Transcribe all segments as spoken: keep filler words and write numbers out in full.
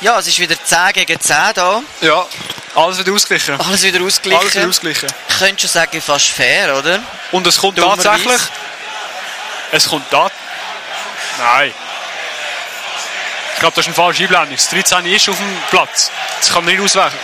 Ja, es ist wieder zehn gegen zehn da. Ja, alles wieder ausgeglichen. Alles wieder ausgeglichen. Alles wieder ausgeglichen. Ich könnte schon sagen, fast fair, oder? Und es kommt Dummerweise. tatsächlich... Es kommt da... Nein. Ich glaube, das ist eine falsche Einblendung. Das dreizehn ist auf dem Platz. Das kann man nicht ausweichen.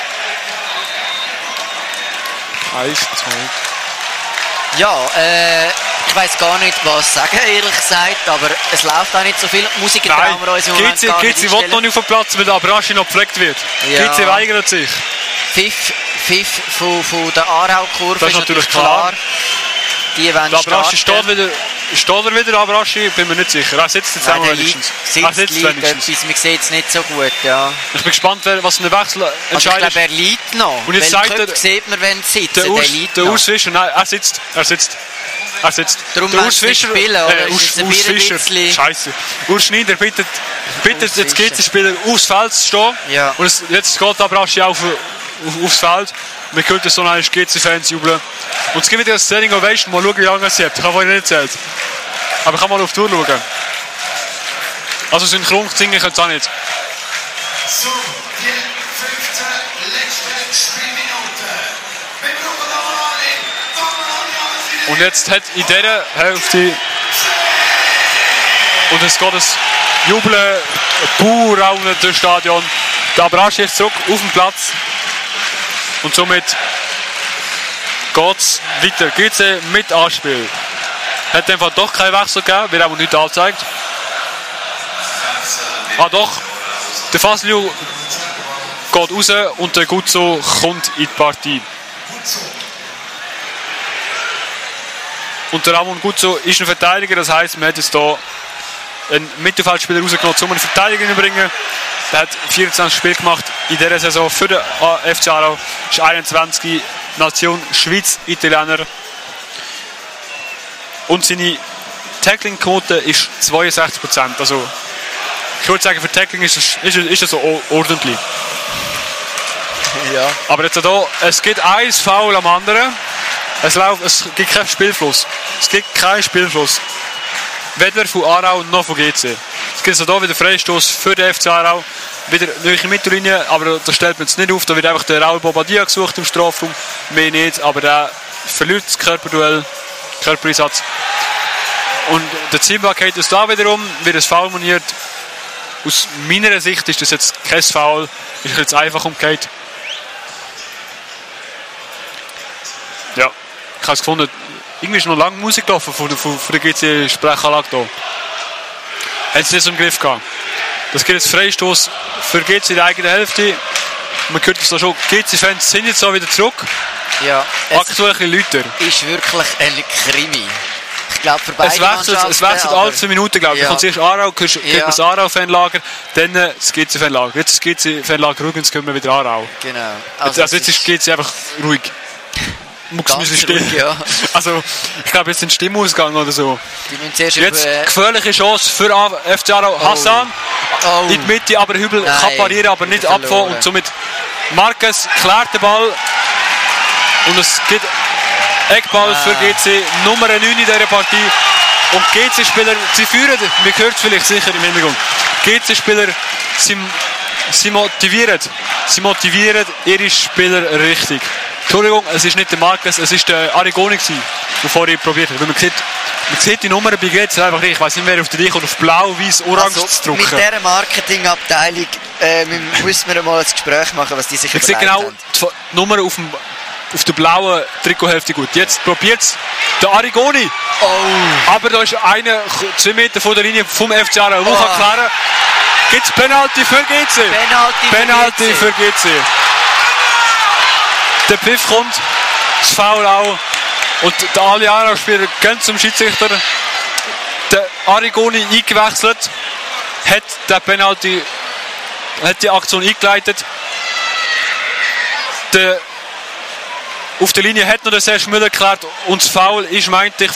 Eins, zwei... Ja, äh, ich weiss gar nicht, was sagen, ehrlich gesagt, aber es läuft auch nicht so viel. Musik trauen wir uns im Moment gar nicht Gizi will noch nicht auf den Platz, weil der Abraschi noch gepflegt wird. Ja. Gizi weigert sich. Pfiff, Pfiff von, von der Aarau-Kurve Das ist natürlich klar. Die wollen Der Abraschi starten. steht wieder, steht er wieder, Abraschi? Bin mir nicht sicher. Er sitzt jetzt Nein, einmal der wenigstens. liegt, Er sitzt, sitzt liegt wenigstens. etwas, man sieht es nicht so gut, ja. Ich bin gespannt, wer- was ein Wechsel Also ich entscheidet. glaube, er liegt noch. Und jetzt Weil sagt Köpfe er- sieht man, wenn er sitzt. Der Der, Urs, liegt der noch. Urs Fischer, nein, er sitzt, er sitzt, er sitzt. Darum der wollen sie nicht spielen, oder? äh, Ist Urs, es ein Urs bisschen- Fischer, bisschen- Scheiße. Urs Schneider bittet, bittet Urs jetzt Fischer. geht der Spieler aufs Feld zu stehen. Ja. Und es, jetzt geht Abraschi auf, auf, aufs Feld. Wir könnten so eine G C-Fans jubeln. Und es gibt wieder eine Standing Ovation. Mal schauen, wie lange es gibt. Ich habe vorhin nicht erzählt. Aber ich kann mal auf die Tour schauen. Also synchron singen können sie auch nicht. So, die fünfte letzte Spielminute. Wir brauchen nochmal alle. Nochmal alle. Und jetzt hat in dieser Hälfte und es geht das Jubeln pur raunen durch das Stadion. Der Abraschi ist zurück auf den Platz und somit geht es weiter. G C mit Anspiel. Hat einfach doch keinen Wechsel gegeben, wird aber nicht angezeigt. Ah doch, der Faslio geht raus und der Guzzo kommt in die Partie. Und der Ramon Guzzo ist ein Verteidiger, das heisst, man hat jetzt hier einen Mittelfeldspieler rausgenommen, um einen Verteidiger zu bringen. Der hat vierundzwanzig Spiele gemacht in dieser Saison für den F C Aarau. Ist einundzwanzig, Nation Schweiz, Italiener. Und seine Tackling-Quote ist zweiundsechzig Prozent. Also, ich würde sagen, für Tackling ist es, ist es, ist es so ordentlich. Ja. Aber jetzt hier, es gibt ein Foul am anderen. Es, läuft, es gibt keinen Spielfluss. Es gibt keinen Spielfluss. Weder von Aarau noch von G C. Es gibt also hier wieder Freistoß für den F C Aarau. Wieder neue Mittellinie, aber da stellt man es nicht auf. Da wird einfach der Raul Bobadilla gesucht im Strafraum. Mehr nicht, aber der verliert das Körperduell, Körpereinsatz. Und der Zimbak geht es da wiederum, wird es Foul moniert. Aus meiner Sicht ist das jetzt kein Foul. Ist jetzt einfach umgekehrt. Ja, ich habe es gefunden. Irgendwie ist noch lange Musik gelaufen von der, von der G C-Sprechanlage hier. Haben sie das im Griff gehabt. Das gibt jetzt Freistoß für G C in der eigenen Hälfte. Man hört es da schon, G C-Fans sind jetzt auch wieder zurück. Ja, es Aktuell ein bisschen lauter. ist wirklich ein Krimi. Ich glaube, für beide Es wechselt, es Mannschaften, wechselt aber- alle zwei Minuten, glaube ich. Ja. Ja. Zuerst Aarau, hörst- hört Ja. man das Aarau-Fanlager, dann äh, das G C-Fanlager. Jetzt das G C-Fanlager ruhig, jetzt kommen wir wieder Aarau. Genau. Also, also jetzt ist G C einfach ruhig. Muss ein ganz bisschen still. ruhig, ja. Also, ich glaube, jetzt sind Stimmausgang oder so. Die müssen zuerst Jetzt über, äh, gefährliche Chance für A- F C Aarau. Hassan oh, in die Mitte, aber Hübel Nein, kann parieren, aber nicht verloren. abfahren. Und somit Marquez klärt den Ball. Und es gibt Eckball Ah. für G C, Nummer neun in dieser Partie. Und G C-Spieler, sie führen, wir hören es vielleicht sicher im Hintergrund. G C-Spieler, sie, sie motivieren, sie motivieren ihre Spieler richtig. Entschuldigung, es ist nicht der Marquez, es ist der Arigoni gewesen, der vorher probiert hat. Weil man sieht, man sieht die Nummern bei G C einfach nicht. Ich weiss nicht, wer auf der Idee kommt, auf blau, weiß, orange also, zu mit drucken. dieser Marketingabteilung äh, mü- müssen wir mal ein Gespräch machen, was die sich Man sieht überlegt genau haben. die F- Nummer auf, dem, auf der blauen Trikothälfte gut. Jetzt probiert es der Arigoni. Oh, Aber da ist einer zwei Meter von der Linie vom F C Aarau. Wo Oh. kann klären? Gibt es Penalty für G C? Penalty für Penalty G C. für G C. Der Pfiff kommt, das Foul auch. Und der alle Aarau-Spieler gehen zum Schiedsrichter. Der Arigoni eingewechselt, hat der Penalty, hat die Aktion eingeleitet. Der, auf der Linie hat noch der Serge Müller geklärt und das Foul ist, meinte ich,